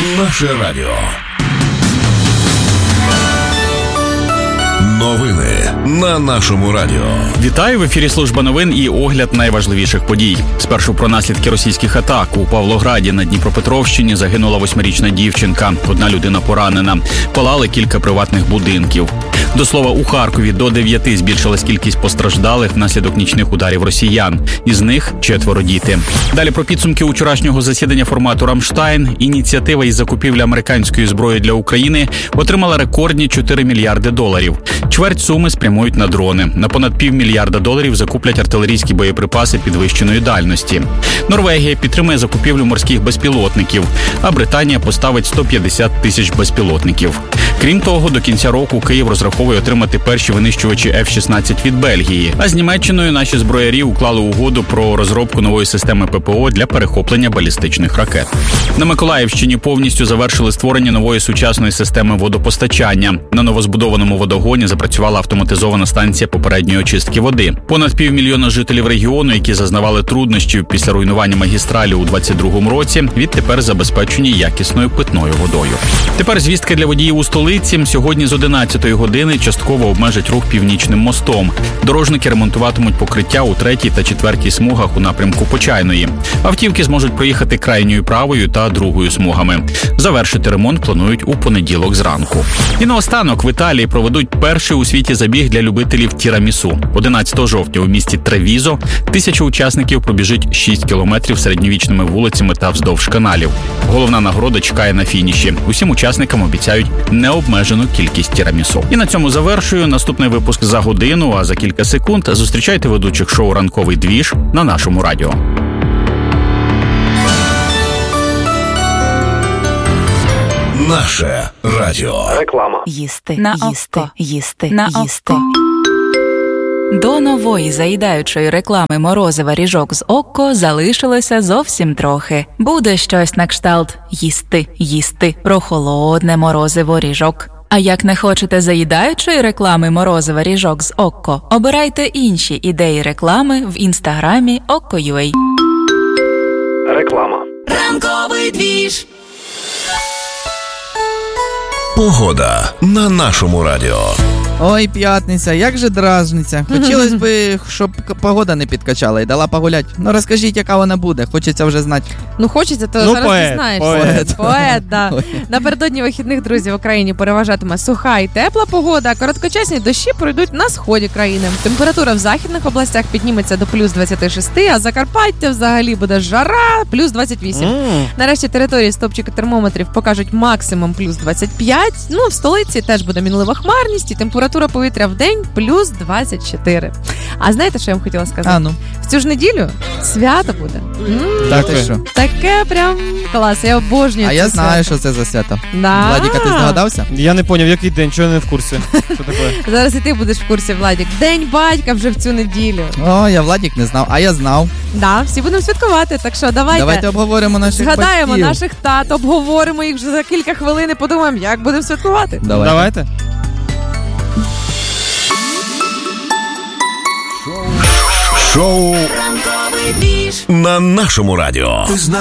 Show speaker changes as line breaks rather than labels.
Наше радіо. Новини на нашому радіо.
Вітаю, в ефірі служба новин і огляд найважливіших подій. Спершу про наслідки російських атак. У Павлограді на Дніпропетровщині загинула 8-річна дівчинка. Одна людина поранена. Палали кілька приватних будинків. До слова, у Харкові до 9 збільшилась кількість постраждалих внаслідок нічних ударів росіян. Із них 4 діти. Далі про підсумки вчорашнього засідання формату «Рамштайн». Ініціатива із закупівлі американської зброї для України отримала рекордні $4 мільярди. Чверть суми спрямують на дрони. На понад $500 мільярда закуплять артилерійські боєприпаси підвищеної дальності. Норвегія підтримує закупівлю морських безпілотників, а Британія поставить 150 тисяч безпілотників. Крім того, до кінця року Київ розраховує отримати перші винищувачі F-16 від Бельгії. А з Німеччиною наші зброярі уклали угоду про розробку нової системи ППО для перехоплення балістичних ракет. На Миколаївщині повністю завершили створення нової сучасної системи водопостачання. На новозбудованому водогоні запрацювала автоматизована станція попередньої очистки води. Понад 500 000 жителів регіону, які зазнавали труднощів після руйнування магістралі у 2022 році, відтепер забезпечені якісною питною водою. Тепер звістки для водіїв у столиці. Сьогодні з 11 години частково обмежать рух Північним мостом. Дорожники ремонтуватимуть покриття у 3 та 4 смугах у напрямку Почайної. Автівки зможуть проїхати крайньою правою та 2 смугами. Завершити ремонт планують у понеділок зранку. І наостанок в Італії проведуть перший у світі забіг для любителів тірамісу. 11 жовтня у місті Тревізо 1000 учасників пробіжить 6 кілометрів середньовічними вулицями та вздовж каналів. Головна нагорода чекає на фініші. Усім учасникам обіцяють необмежену кількість тірамісу. І на цьому завершую. Наступний випуск за годину, а за кілька секунд зустрічайте ведучих шоу «Ранковий двіж» на нашому радіо.
Наше радіо.
Реклама.
Їсти, на їсти, їсти, на їсти. До нової заїдаючої реклами морозива ріжок з Окко залишилося зовсім трохи. Буде щось на кшталт їсти, їсти, прохолодне морозиво ріжок. А як не хочете заїдаючої реклами морозива ріжок з Окко, обирайте інші ідеї реклами в інстаграмі Okko.ua.
Реклама.
Ранковий двіж.
Погода на нашому радіо.
Ой, п'ятниця, як же дражниця. Хотілося б, щоб погода не підкачала і дала погулять. Ну розкажіть, яка вона буде, хочеться вже знати.
Ну хочеться, то зараз дізнаєшся. Поет, да. Напередодні вихідних, друзі, в Україні переважатиме суха і тепла погода, короткочасні дощі пройдуть на сході країни. Температура в західних областях підніметься до плюс 26, а Закарпаття взагалі буде жара, плюс 28. Нарешті території стопчики термометрів покажуть максимум плюс 25. Ну, в столиці теж буде мінлива хмарність і температура повітря в день плюс 24. А знаєте, що я вам хотіла сказати? В цю ж неділю свято буде.
Так, ти що?
Таке прям клас, я обожнюю це.
А я
свято.
знаю, що це за свято.
Да.
Владіка, ти здогадався?
Я не поняв, який день, чого я не в курсі. Що таке?
Зараз і ти будеш в курсі, Владік. День батька вже в цю неділю.
О, я Владік не знав, а я знав.
Да, всі будемо святкувати, так що давайте
обговоримо наших
згадаємо
батьків.
наших тат, обговоримо їх вже за кілька хвилин і подумаємо, як будемо святкувати.
Давайте.
Шоу
Ранковий двіж.
на нашому радіо.